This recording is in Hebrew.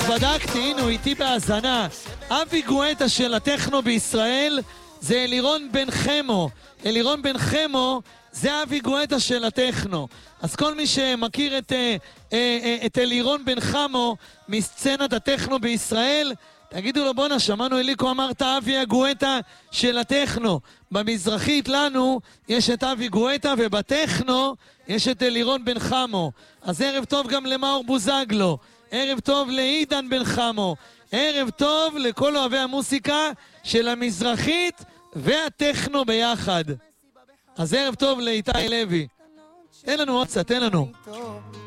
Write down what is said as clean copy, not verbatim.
בדקתי, הנה הוא איתי בהאזנה. אבי גואטה של הטכנו בישראל זה אלירון בן חמו. אלירון בן חמו זה אבי גואטה של הטכנו. אז כל מי שמכיר את אלירון בן חמו מסצנת הטכנו בישראל, תגידו לו, בונה, שמענו אליקו אמרת אבי הגואטה של הטכנו. במזרחית לנו יש את אבי גואטה, ובטכנו יש את אלירון בן חמו. אז ערב טוב גם למאור בוזגלו, ערב טוב לעידן בן חמו, ערב טוב לכל אוהבי המוסיקה של המזרחית והטכנו ביחד. אז ערב טוב לאיתי לוי. תן לנו עוד קצת, תן לנו.